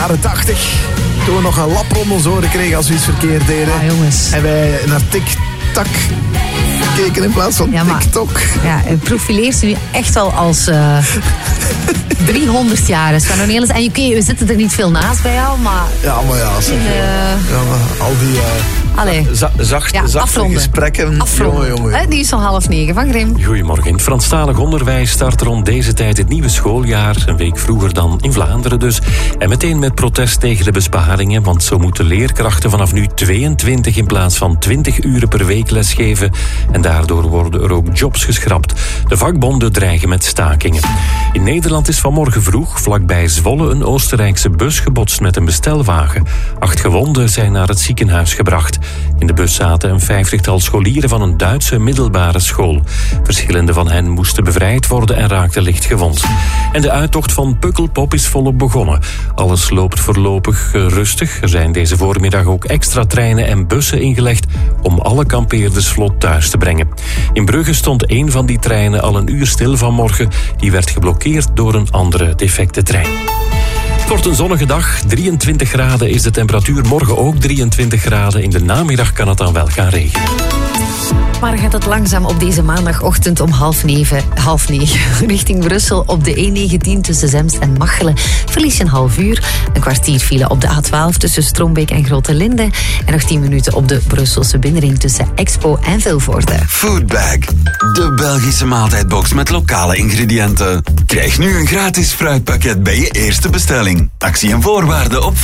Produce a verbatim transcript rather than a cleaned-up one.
jaren tachtig. Toen we nog een lap om ons oren kregen als we iets verkeerd deden. Ah, jongens. En wij naar tik-tak keken in plaats van ja, maar, TikTok. Ja, en profileert je nu echt al als uh, driehonderd jaar. Dus kan nog niet eens. En oké, we zitten er niet veel naast bij jou, maar... Ja, maar ja, zeg, uh, ja maar al die... Uh, Allee. Z- zacht, ja, zachte gesprekken. Afronden. Jongen, jongen. He, die is al half negen van Grim. Goedemorgen. In het Franstalig onderwijs start rond deze tijd het nieuwe schooljaar. Een week vroeger dan in Vlaanderen dus. En meteen met protest tegen de besparingen. Want zo moeten leerkrachten vanaf nu tweeëntwintig in plaats van twintig uren per week lesgeven. En daardoor worden er ook jobs geschrapt. De vakbonden dreigen met stakingen. In Nederland is vanmorgen vroeg vlakbij Zwolle een Oostenrijkse bus gebotst met een bestelwagen. Acht gewonden zijn naar het ziekenhuis gebracht. In de bus zaten een vijftigtal scholieren van een Duitse middelbare school. Verschillende van hen moesten bevrijd worden en raakten licht gewond. En de uittocht van Pukkelpop is volop begonnen. Alles loopt voorlopig rustig. Er zijn deze voormiddag ook extra treinen en bussen ingelegd om alle kampeerders vlot thuis te brengen. In Brugge stond één van die treinen al een uur stil vanmorgen. Die werd geblokkeerd door een andere defecte trein. Het wordt een zonnige dag. drieëntwintig graden is de temperatuur. Morgen ook drieëntwintig graden. In de namiddag kan het dan wel gaan regenen. Maar gaat het langzaam op deze maandagochtend om half negen, half negen richting Brussel op de E negentien tussen Zemst en Machelen. Verlies je een half uur. Een kwartier file op de A twaalf tussen Strombeek en Grootelinde. En nog tien minuten op de Brusselse binnenring tussen Expo en Vilvoorde. Foodbag, de Belgische maaltijdbox met lokale ingrediënten. Krijg nu een gratis fruitpakket bij je eerste bestelling. Actie en voorwaarden op